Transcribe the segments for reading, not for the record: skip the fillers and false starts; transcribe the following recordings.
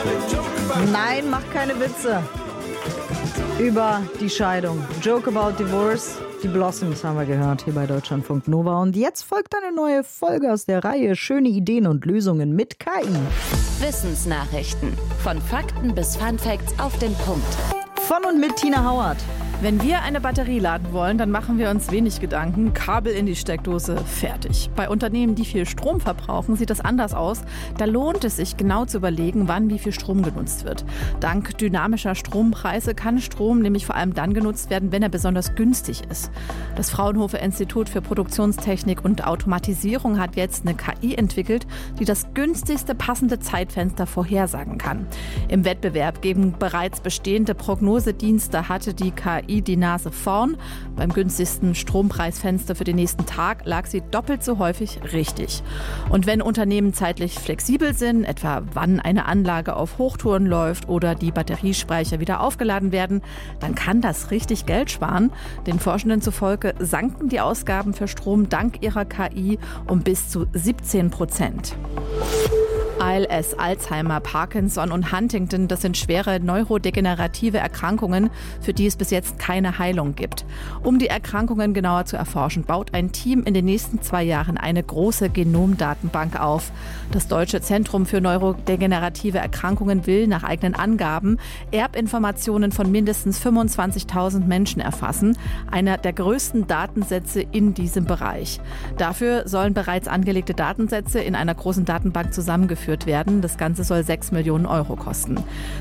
Nein, mach keine Witze über die Scheidung. Joke about divorce. Die Blossoms haben wir gehört hier bei Deutschlandfunk Nova. Und jetzt folgt eine neue Folge aus der Reihe Schöne Ideen und Lösungen mit KI. Wissensnachrichten. Von Fakten bis Funfacts auf den Punkt. Von und mit Tina Hauert. Wenn wir eine Batterie laden wollen, dann machen wir uns wenig Gedanken. Kabel in die Steckdose, fertig. Bei Unternehmen, die viel Strom verbrauchen, sieht das anders aus. Da lohnt es sich genau zu überlegen, wann wie viel Strom genutzt wird. Dank dynamischer Strompreise kann Strom nämlich vor allem dann genutzt werden, wenn er besonders günstig ist. Das Fraunhofer Institut für Produktionstechnik und Automatisierung hat jetzt eine KI entwickelt, die das günstigste passende Zeitfenster vorhersagen kann. Im Wettbewerb gegen bereits bestehende Prognosedienste hatte die KI die Nase vorn. Beim günstigsten Strompreisfenster für den nächsten Tag lag sie doppelt so häufig richtig. Und wenn Unternehmen zeitlich flexibel sind, etwa wann eine Anlage auf Hochtouren läuft oder die Batteriespeicher wieder aufgeladen werden, dann kann das richtig Geld sparen. Den Forschenden zufolge sanken die Ausgaben für Strom dank ihrer KI um bis zu 17%. ALS, Alzheimer, Parkinson und Huntington, das sind schwere neurodegenerative Erkrankungen, für die es bis jetzt keine Heilung gibt. Um die Erkrankungen genauer zu erforschen, baut ein Team in den nächsten 2 Jahren eine große Genomdatenbank auf. Das Deutsche Zentrum für neurodegenerative Erkrankungen will nach eigenen Angaben Erbinformationen von mindestens 25.000 Menschen erfassen, einer der größten Datensätze in diesem Bereich. Dafür sollen bereits angelegte Datensätze in einer großen Datenbank zusammengeführt werden. Das Ganze soll 6 Millionen Euro kosten.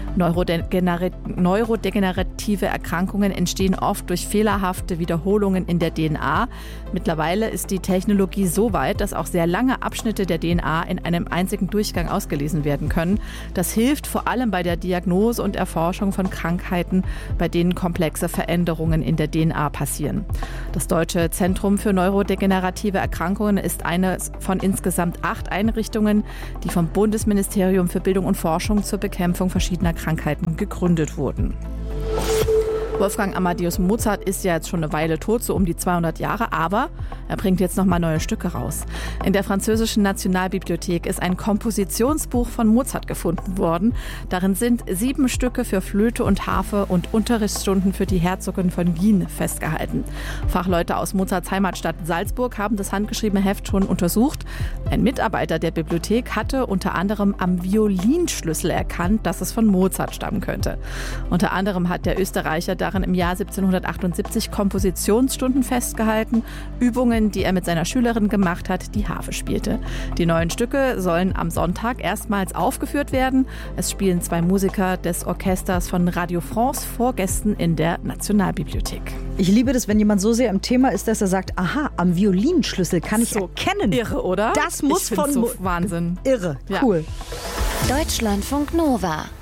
Neurodegenerative Erkrankungen entstehen oft durch fehlerhafte Wiederholungen in der DNA. Mittlerweile ist die Technologie so weit, dass auch sehr lange Abschnitte der DNA in einem einzigen Durchgang ausgelesen werden können. Das hilft vor allem bei der Diagnose und Erforschung von Krankheiten, bei denen komplexe Veränderungen in der DNA passieren. Das Deutsche Zentrum für neurodegenerative Erkrankungen ist eine von insgesamt 8 Einrichtungen, die vom Bundesministerium für Bildung und Forschung zur Bekämpfung verschiedener Krankheiten gegründet wurden. Wolfgang Amadeus Mozart ist ja jetzt schon eine Weile tot, so um die 200 Jahre, aber er bringt jetzt nochmal neue Stücke raus. In der französischen Nationalbibliothek ist ein Kompositionsbuch von Mozart gefunden worden. Darin sind 7 Stücke für Flöte und Harfe und Unterrichtsstunden für die Herzogin von Guin festgehalten. Fachleute aus Mozarts Heimatstadt Salzburg haben das handgeschriebene Heft schon untersucht. Ein Mitarbeiter der Bibliothek hatte unter anderem am Violinschlüssel erkannt, dass es von Mozart stammen könnte. Unter anderem hat der Österreicher darin im Jahr 1778 Kompositionsstunden festgehalten, Übungen, die er mit seiner Schülerin gemacht hat, die Harfe spielte. Die neuen Stücke sollen am Sonntag erstmals aufgeführt werden. Es spielen 2 Musiker des Orchesters von Radio France vor Gästen in der Nationalbibliothek. Ich liebe das, wenn jemand so sehr im Thema ist, dass er sagt, aha, am Violinschlüssel kann ich so erkennen. Irre, oder? Das muss ich von so Wahnsinn. Irre, cool. Deutschlandfunk Nova.